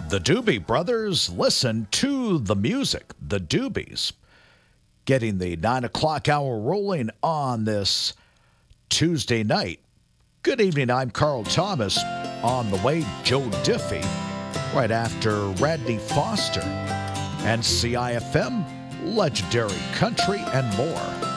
The Doobie Brothers, listen to the music. The Doobies, getting the 9 o'clock hour rolling on this Tuesday night. Good evening, I'm Carl Thomas. On the way, Joe Diffie, right after Radney Foster, and CIFM, Legendary Country, and more.